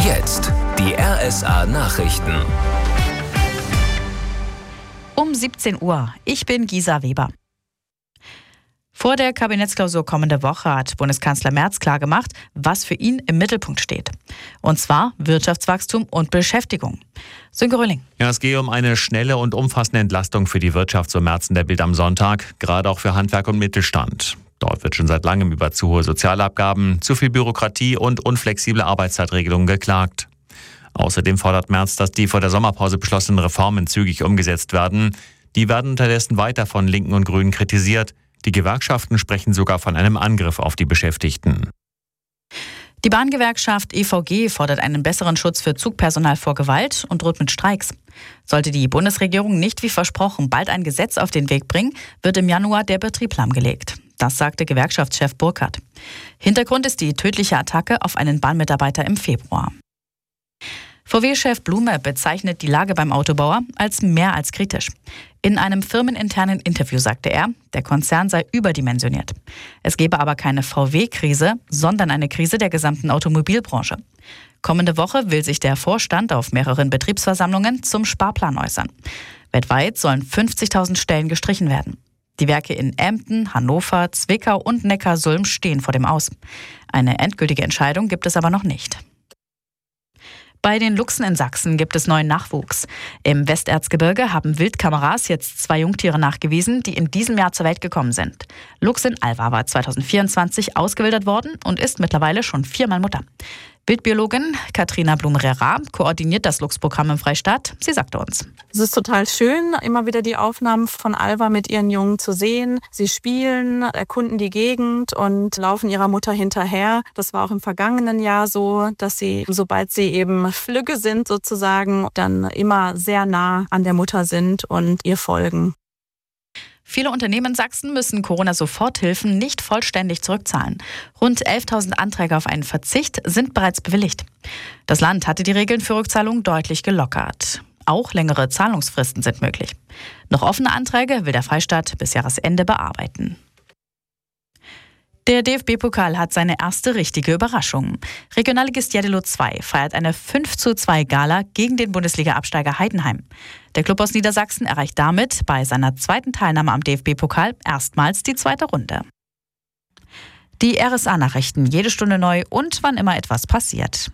Jetzt die RSA Nachrichten. Um 17 Uhr. Ich bin Gisa Weber. Vor der Kabinettsklausur kommende Woche hat Bundeskanzler Merz klargemacht, was für ihn im Mittelpunkt steht. Und zwar Wirtschaftswachstum und Beschäftigung. Sönke Röhling. Ja, es gehe um eine schnelle und umfassende Entlastung für die Wirtschaft, so Merz in der Bild am Sonntag, gerade auch für Handwerk und Mittelstand. Dort wird schon seit langem über zu hohe Sozialabgaben, zu viel Bürokratie und unflexible Arbeitszeitregelungen geklagt. Außerdem fordert Merz, dass die vor der Sommerpause beschlossenen Reformen zügig umgesetzt werden. Die werden unterdessen weiter von Linken und Grünen kritisiert. Die Gewerkschaften sprechen sogar von einem Angriff auf die Beschäftigten. Die Bahngewerkschaft EVG fordert einen besseren Schutz für Zugpersonal vor Gewalt und droht mit Streiks. Sollte die Bundesregierung nicht wie versprochen bald ein Gesetz auf den Weg bringen, wird im Januar der Betrieb lahmgelegt. Das sagte Gewerkschaftschef Burkhardt. Hintergrund ist die tödliche Attacke auf einen Bahnmitarbeiter im Februar. VW-Chef Blume bezeichnet die Lage beim Autobauer als mehr als kritisch. In einem firmeninternen Interview sagte er, der Konzern sei überdimensioniert. Es gebe aber keine VW-Krise, sondern eine Krise der gesamten Automobilbranche. Kommende Woche will sich der Vorstand auf mehreren Betriebsversammlungen zum Sparplan äußern. Weltweit sollen 50.000 Stellen gestrichen werden. Die Werke in Emden, Hannover, Zwickau und Neckarsulm stehen vor dem Aus. Eine endgültige Entscheidung gibt es aber noch nicht. Bei den Luchsen in Sachsen gibt es neuen Nachwuchs. Im Westerzgebirge haben Wildkameras jetzt 2 Jungtiere nachgewiesen, die in diesem Jahr zur Welt gekommen sind. Luchsin Alva war 2024 ausgewildert worden und ist mittlerweile schon 4-mal Mutter. Wildbiologin Katrina Blum-Rera koordiniert das Luchsprogramm im Freistaat. Sie sagte uns: Es ist total schön, immer wieder die Aufnahmen von Alva mit ihren Jungen zu sehen. Sie spielen, erkunden die Gegend und laufen ihrer Mutter hinterher. Das war auch im vergangenen Jahr so, dass sie, sobald sie eben flügge sind sozusagen, dann immer sehr nah an der Mutter sind und ihr folgen. Viele Unternehmen in Sachsen müssen Corona-Soforthilfen nicht vollständig zurückzahlen. Rund 11.000 Anträge auf einen Verzicht sind bereits bewilligt. Das Land hatte die Regeln für Rückzahlung deutlich gelockert. Auch längere Zahlungsfristen sind möglich. Noch offene Anträge will der Freistaat bis Jahresende bearbeiten. Der DFB-Pokal hat seine erste richtige Überraschung. Regionalligist Jeddelo 2 feiert eine 5:2-Gala gegen den Bundesliga-Absteiger Heidenheim. Der Klub aus Niedersachsen erreicht damit bei seiner zweiten Teilnahme am DFB-Pokal erstmals die zweite Runde. Die RSA-Nachrichten jede Stunde neu und wann immer etwas passiert.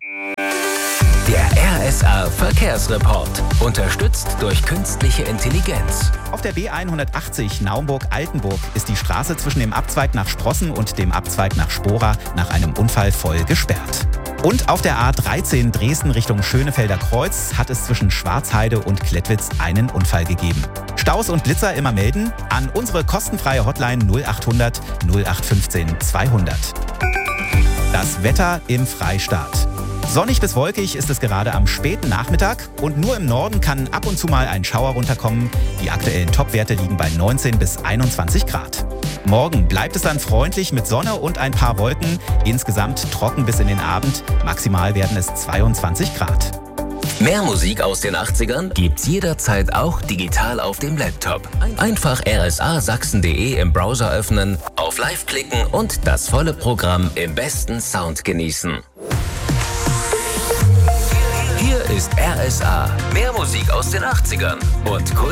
Der RSA Verkehrsreport. Unterstützt durch künstliche Intelligenz. Auf der B180 Naumburg-Altenburg ist die Straße zwischen dem Abzweig nach Sprossen und dem Abzweig nach Spora nach einem Unfall voll gesperrt. Und auf der A13 Dresden Richtung Schönefelder Kreuz hat es zwischen Schwarzheide und Klettwitz einen Unfall gegeben. Staus und Blitzer immer melden an unsere kostenfreie Hotline 0800 0815 200. Das Wetter im Freistaat. Sonnig bis wolkig ist es gerade am späten Nachmittag und nur im Norden kann ab und zu mal ein Schauer runterkommen. Die aktuellen Topwerte liegen bei 19 bis 21 Grad. Morgen bleibt es dann freundlich mit Sonne und ein paar Wolken. Insgesamt trocken bis in den Abend. Maximal werden es 22 Grad. Mehr Musik aus den 80ern gibt's jederzeit auch digital auf dem Laptop. Einfach rsasachsen.de im Browser öffnen, auf Live klicken und das volle Programm im besten Sound genießen. Hier ist RSA. Mehr Musik aus den 80ern und